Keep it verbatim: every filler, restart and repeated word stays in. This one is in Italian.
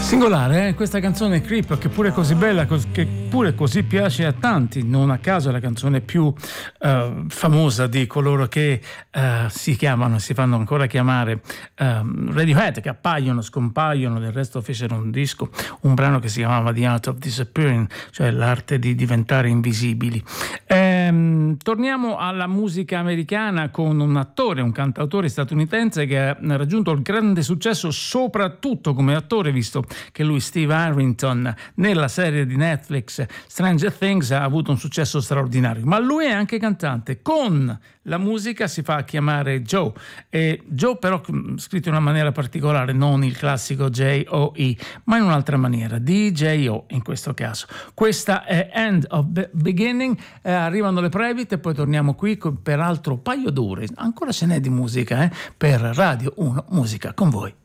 Singolare, eh? Questa canzone Creep, che pure è così bella, che pure così piace a tanti, non a caso è la canzone più uh, famosa di coloro che uh, si chiamano, si fanno ancora chiamare uh, Radiohead, che appaiono, scompaiono, del resto fecero un disco, un brano che si chiamava The Art of Disappearing, cioè l'arte di diventare invisibili. Ehm, torniamo alla musica americana con un attore, un cantautore statunitense che ha raggiunto il grande successo soprattutto come attore, visto che lui, Steve Harrington, nella serie di Netflix Stranger Things ha avuto un successo straordinario, ma lui è anche cantante. Con la musica si fa chiamare Joe, e Joe però scritto in una maniera particolare, non il classico J O E, ma in un'altra maniera, D J O in questo caso. Questa è End of the Beginning, eh, arrivano le previte e poi torniamo qui con, per altro paio d'ore, ancora ce n'è di musica, eh, per Radio uno Musica con voi.